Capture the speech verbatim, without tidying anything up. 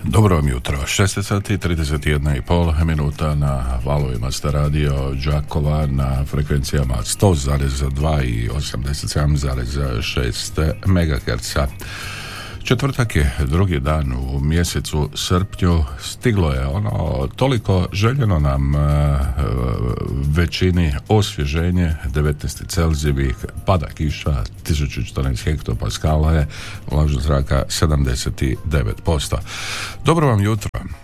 Dobro vam jutro, šest sati i trideset jedna i pol minuta na valovima sta radio Đakova na frekvencijama sto zarez dva i osamdeset sedam zarez šest megaherca. Četvrtak je drugi dan u mjesecu srpnju, stiglo je ono toliko željeno nam e, većini osvježenje, devetnaest Celzijevih, pada kiša, tisuću četrnaest hektopaskala je, vlažnost zraka sedamdeset devet posto. Dobro vam jutro.